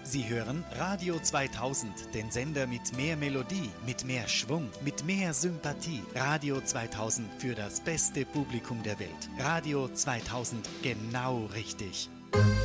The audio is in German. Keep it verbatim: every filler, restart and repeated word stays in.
Sie hören Radio zweitausend, den Sender mit mehr Melodie, mit mehr Schwung, mit mehr Sympathie. Radio zweitausend für das beste Publikum der Welt. Radio zweitausend, genau richtig.